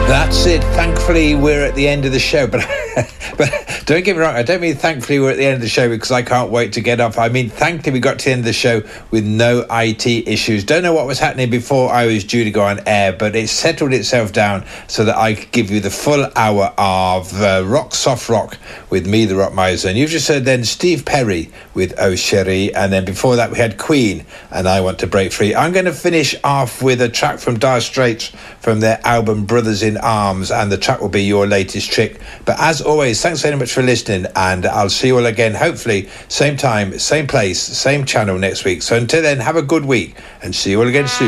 That's it. Thankfully, we're at the end of the show. But don't get me wrong, I don't mean thankfully we're at the end of the show because I can't wait to get off. I mean, thankfully we got to the end of the show with no IT issues. Don't know what was happening before I was due to go on air, but it settled itself down so that I could give you the full hour of rock, soft rock with me, the Rock Miser. And you've just heard then Steve Perry with Oh Cherie, and then before that we had Queen and I Want to Break Free. I'm going to finish off with a track from Dire Straits from their album Brothers in Arms, and the track will be Your Latest Trick. But as always, thanks very much for listening, and I'll see you all again, hopefully same time, same place, same channel next week. So until then, have a good week and see you all again soon.